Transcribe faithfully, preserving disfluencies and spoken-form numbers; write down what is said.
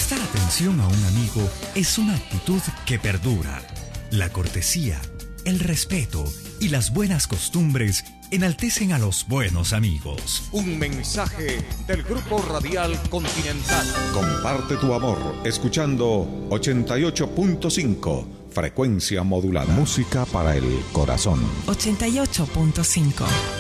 Prestar atención a un amigo es una actitud que perdura. La cortesía, el respeto y las buenas costumbres enaltecen a los buenos amigos. Un mensaje del Grupo Radial Continental. Comparte tu amor escuchando ochenta y ocho punto cinco, frecuencia modulada. Música para el corazón. ochenta y ocho punto cinco.